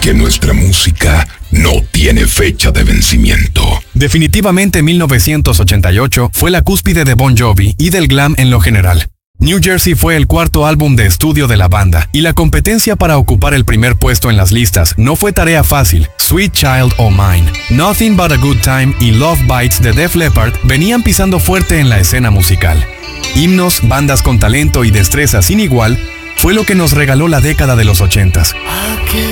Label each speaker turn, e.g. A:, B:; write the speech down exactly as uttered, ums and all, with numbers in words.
A: que nuestra música no tiene fecha de vencimiento.
B: Definitivamente mil novecientos ochenta y ocho fue la cúspide de Bon Jovi y del glam en lo general. New Jersey fue el cuarto álbum de estudio de la banda, y la competencia para ocupar el primer puesto en las listas no fue tarea fácil. Sweet Child O' Mine, Nothing But a Good Time y Love Bites de Def Leppard venían pisando fuerte en la escena musical. Himnos, bandas con talento y destreza sin igual fue lo que nos regaló la década de los ochentas.